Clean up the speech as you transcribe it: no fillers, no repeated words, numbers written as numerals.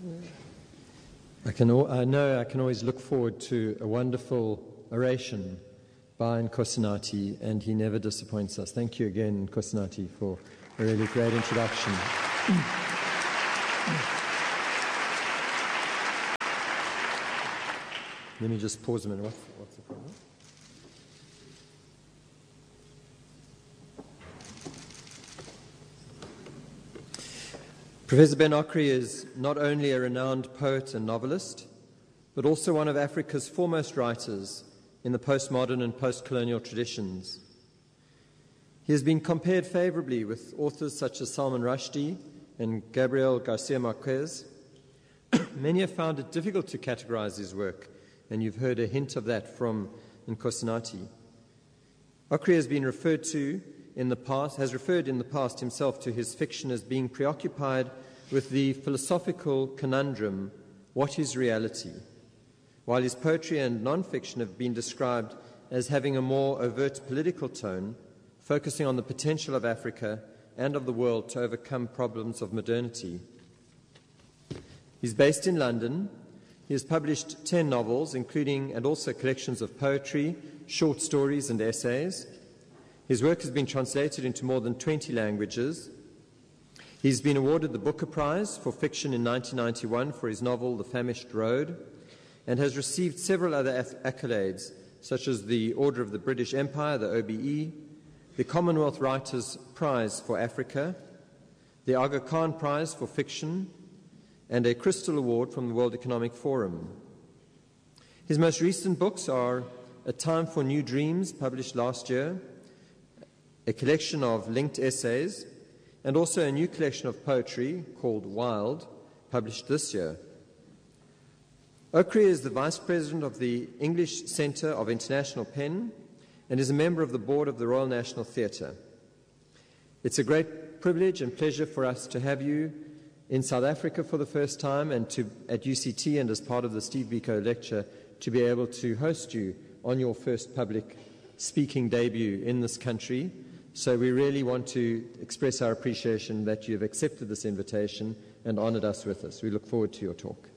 I know I can always look forward to a wonderful oration by Nkosinathi, and he never disappoints us. Thank you again, Nkosinathi, for a really great introduction. Let me just pause a minute. What's the problem? Professor Ben Okri is not only a renowned poet and novelist, but also one of Africa's foremost writers in the postmodern and post-colonial traditions. He has been compared favorably with authors such as Salman Rushdie and Gabriel Garcia Marquez. Many have found it difficult to categorize his work, and you've heard a hint of that from Nkosinathi. Okri has referred in the past himself to his fiction as being preoccupied with the philosophical conundrum, what is reality? While his poetry and non-fiction have been described as having a more overt political tone, focusing on the potential of Africa and of the world to overcome problems of modernity. He's based in London. He has published 10 novels, including and also collections of poetry, short stories and essays. His work has been translated into more than 20 languages. He's been awarded the Booker Prize for Fiction in 1991 for his novel The Famished Road, and has received several other accolades, such as the Order of the British Empire, the OBE, the Commonwealth Writers' Prize for Africa, the Aga Khan Prize for Fiction, and a Crystal Award from the World Economic Forum. His most recent books are A Time for New Dreams, published last year, a collection of linked essays, and also a new collection of poetry called Wild, published this year. Okri is the Vice President of the English Centre of International Pen and is a member of the board of the Royal National Theatre. It's a great privilege and pleasure for us to have you in South Africa for the first time, and at UCT and as part of the Steve Biko lecture, to be able to host you on your first public speaking debut in this country. So we really want to express our appreciation that you have accepted this invitation and honoured us with us. We look forward to your talk.